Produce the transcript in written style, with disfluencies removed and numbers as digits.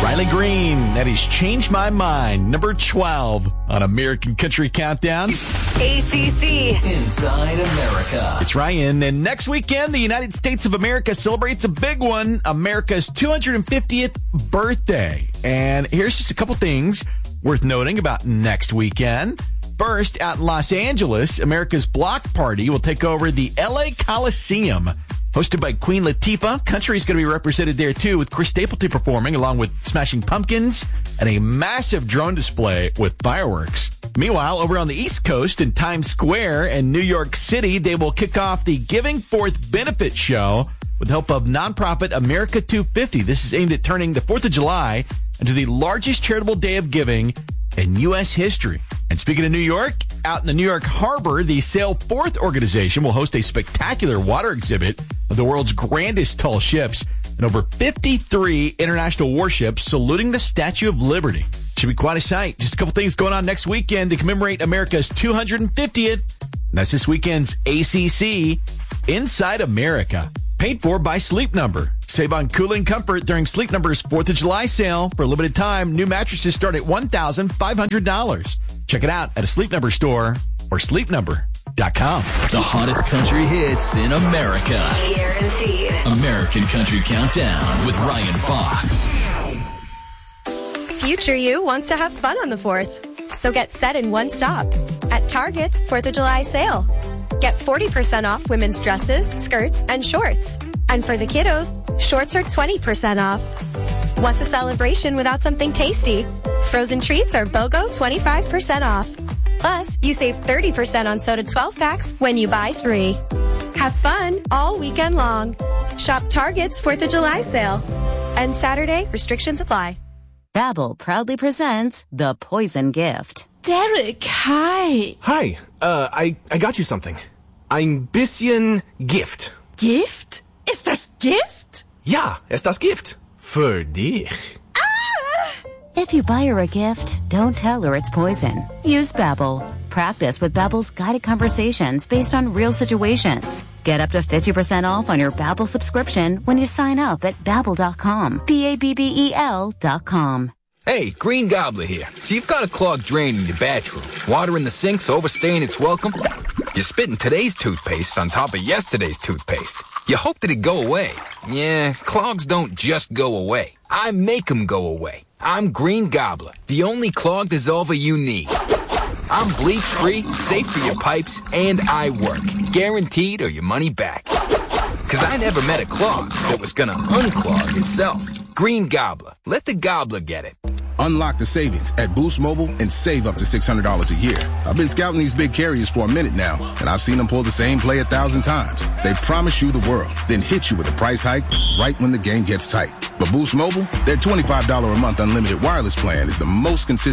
Riley Green, that is Change My Mind, number 12 on American Country Countdown. ACC. Inside America. It's Ryan, and next weekend, the United States of America celebrates a big one, America's 250th birthday. And here's just a couple things worth noting about next weekend. First, out in Los Angeles, America's Block Party will take over the LA Coliseum. Hosted by Queen Latifah, country is going to be represented there too, with Chris Stapleton performing along with Smashing Pumpkins and a massive drone display with fireworks. Meanwhile, over on the East Coast in Times Square in New York City, they will kick off the Giving Forth Benefit Show with the help of nonprofit America 250. This is aimed at turning the 4th of July into the largest charitable day of giving in U.S. history. And speaking of New York, out in the New York Harbor, the Sail Forth organization will host a spectacular water exhibit of the world's grandest tall ships and over 53 international warships saluting the Statue of Liberty. Should be quite a sight. Just a couple things going on next weekend to commemorate America's 250th. And that's this weekend's ACC Inside America. Paid for by Sleep Number. Save on cooling comfort during Sleep Number's 4th of July sale. For a limited time, new mattresses start at $1,500. Check it out at a Sleep Number store or sleepnumber.com. The hottest country hits in America. Guaranteed. American Country Countdown with Ryan Fox. Future you wants to have fun on the 4th. So get set in one stop at Target's 4th of July sale. Get 40% off women's dresses, skirts, and shorts. And for the kiddos, shorts are 20% off. What's a celebration without something tasty? Frozen treats are BOGO 25% off. Plus, you save 30% on soda 12-packs when you buy 3. Have fun all weekend long. Shop Target's 4th of July sale. And Saturday, restrictions apply. Babbel proudly presents The Poison Gift. Derek, hi. Hi, I got you something. Ein bisschen Gift. Gift? Ist das Gift? Ja, ist das Gift. Für dich. If you buy her a gift, don't tell her it's poison. Use Babbel. Practice with Babbel's guided conversations based on real situations. Get up to 50% off on your Babbel subscription when you sign up at Babbel.com. Babbel.com. Hey, Green Gobbler here. So you've got a clogged drain in your bathroom. Water in the sink's overstaying its welcome. You're spitting today's toothpaste on top of yesterday's toothpaste. You hope that it go away. Yeah, clogs don't just go away. I make them go away. I'm Green Gobbler, the only clog dissolver you need. I'm bleach-free, safe for your pipes, and I work. Guaranteed or your money back. Because I never met a clog that was gonna unclog itself. Green Gobbler. Let the gobbler get it. Unlock the savings at Boost Mobile and save up to $600 a year. I've been scouting these big carriers for a minute now, and I've seen them pull the same play 1,000 times. They promise you the world, then hit you with a price hike right when the game gets tight. But Boost Mobile, their $25 a month unlimited wireless plan is the most consistent